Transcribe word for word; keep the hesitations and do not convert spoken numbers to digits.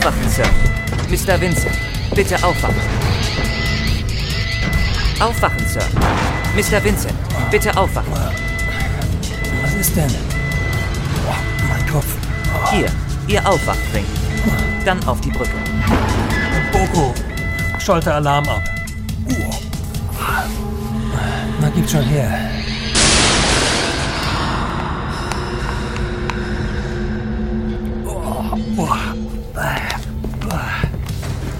Aufwachen, Sir. Mister Vincent, bitte aufwachen. Aufwachen, Sir. Mister Vincent, bitte aufwachen. Was ist denn? Mein Kopf. Hier, Ihr Aufwachring. Dann auf die Brücke. Boko, schalte Alarm ab. Na, gib schon her.